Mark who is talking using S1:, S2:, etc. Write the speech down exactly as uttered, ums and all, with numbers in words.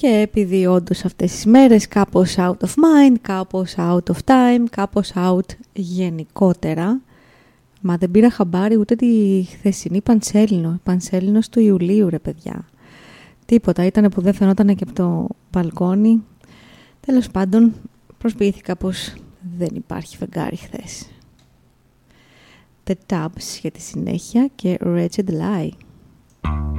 S1: Και επειδή όντως αυτές τις μέρες κάπως out of mind, κάπως out of time, κάπως out γενικότερα, μα δεν πήρα χαμπάρι ούτε τη χθεσινή Πανσέλινο, Πανσέλινος του Ιουλίου ρε παιδιά. Τίποτα, ήτανε που δεν φαινόταν και από το μπαλκόνι. Τέλος πάντων, προσποιήθηκα πως δεν υπάρχει φεγγάρι χθες. The Tubs για τη συνέχεια και Wretched Lie.